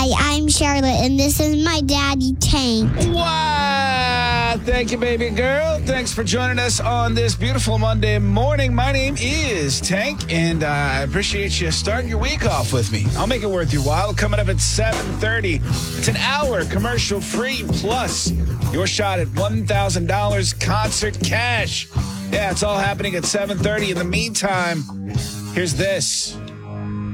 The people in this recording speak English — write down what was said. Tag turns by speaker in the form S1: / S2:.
S1: Hi, I'm Charlotte, and this is my daddy, Tank.
S2: Wow! Thank you, baby girl. Thanks for joining us on this beautiful Monday morning. My name is Tank, and I appreciate you starting your week off with me. I'll make it worth your while. Coming up at 7:30, it's an hour commercial-free, plus your shot at $1,000 concert cash. Yeah, it's all happening at 7:30. In the meantime, here's this.